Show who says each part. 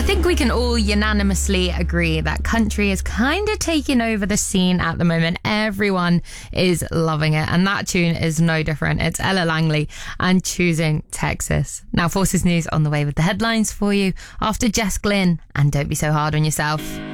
Speaker 1: think we can all unanimously agree that country is kind of taking over the scene at the moment. Everyone is loving it, and that tune is no different. It's Ella Langley and Choosing Texas. Now, Forces News on the way with the headlines for you after Jess Glynn and Don't Be So Hard on Yourself.